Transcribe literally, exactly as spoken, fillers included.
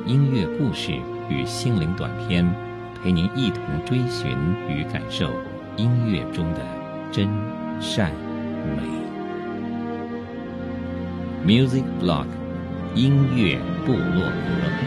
音乐故事与心灵短片，陪您一同追寻与感受音乐中的真善美。Music Blog 音乐部落格。